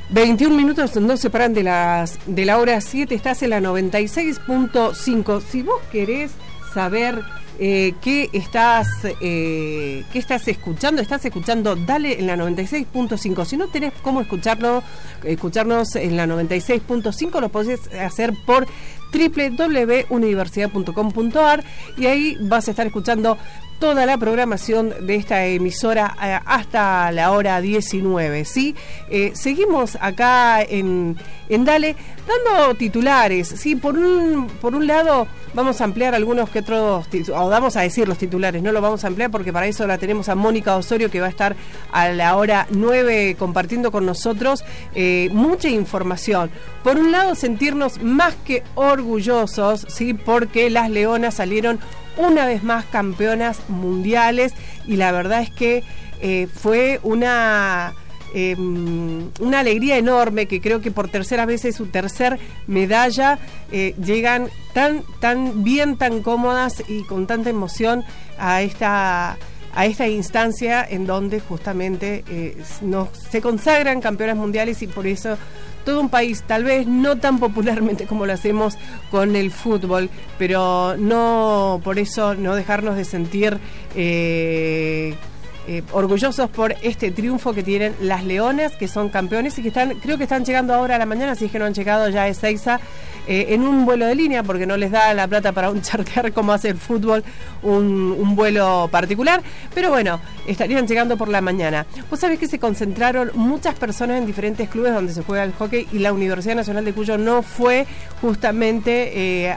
21 minutos no se separan de la hora 7, estás en la 96.5. Si vos querés saber qué estás escuchando, dale en la 96.5. Si no tenés cómo escucharnos en la 96.5, lo podés hacer por www.universidad.com.ar y ahí vas a estar escuchando toda la programación de esta emisora hasta la hora 19, ¿sí? Seguimos acá en Dale, dando titulares, ¿sí? Por un lado, vamos a ampliar algunos que otros, o vamos a decir los titulares, no lo vamos a ampliar porque para eso la tenemos a Mónica Osorio, que va a estar a la hora 9 compartiendo con nosotros mucha información. Por un lado, sentirnos más que orgullosos, ¿sí? Porque las Leonas salieron una vez más campeonas mundiales y la verdad es que fue una alegría enorme, que creo que por tercera vez es su tercer medalla. Llegan tan bien, tan cómodas y con tanta emoción a esta instancia en donde justamente se consagran campeonas mundiales, y por eso todo un país, tal vez no tan popularmente como lo hacemos con el fútbol, pero no por eso no dejarnos de sentir orgullosos por este triunfo que tienen las Leonas, que son campeones y que creo que están llegando ahora a la mañana, si es que no han llegado ya a Ezeiza, en un vuelo de línea, porque no les da la plata para un charter como hace el fútbol, un vuelo particular, pero bueno, estarían llegando por la mañana. Vos sabés que se concentraron muchas personas en diferentes clubes donde se juega el hockey, y la Universidad Nacional de Cuyo no fue justamente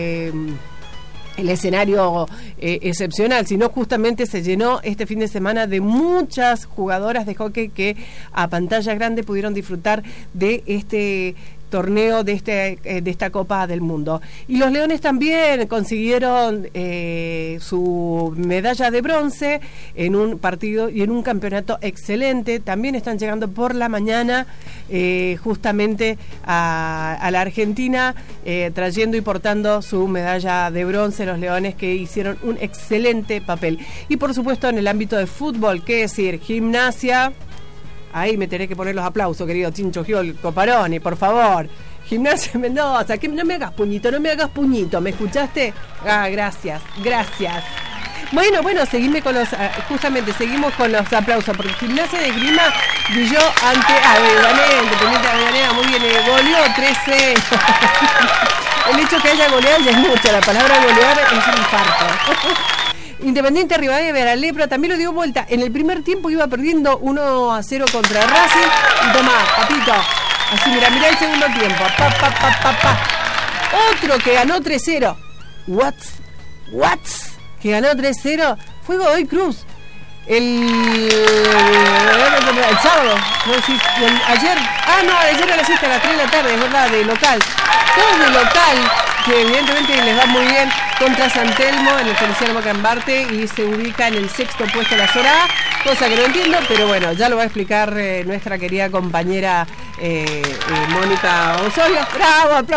el escenario excepcional, sino justamente se llenó este fin de semana de muchas jugadoras de hockey que a pantalla grande pudieron disfrutar de este torneo, de esta Copa del Mundo. Y los Leones también consiguieron su medalla de bronce en un partido y en un campeonato excelente. También están llegando por la mañana justamente a la Argentina, trayendo y portando su medalla de bronce, los Leones, que hicieron un excelente papel. Y por supuesto en el ámbito de fútbol, qué decir, Gimnasia. Ahí me tenés que poner los aplausos, querido Chincho Giol Coparoni, por favor. Gimnasia Mendoza, que no me hagas puñito, ¿me escuchaste? Gracias. Bueno, seguimos con los aplausos, porque Gimnasia de Esgrima brilló ante Avellaneda, Independiente de Avellaneda, muy bien, goleó 13. El hecho que haya goleado ya es mucho, la palabra golear es un infarto. Independiente Rivadavia, la Lepra también lo dio vuelta. En el primer tiempo iba perdiendo 1-0 contra Racing. Y tomá, papito. Así, mirá el segundo tiempo. Otro que ganó 3-0. What? Que ganó 3-0 fue Godoy Cruz. El sábado. Ayer a las 6 de la 3 de la tarde, es verdad, de local. Todos de local, que evidentemente les va muy bien, contra San Telmo en el Feliciano Macambarte, y se ubica en el 6º puesto de la zona A, cosa que no entiendo, pero bueno, ya lo va a explicar nuestra querida compañera Mónica Osorio. ¡Bravo!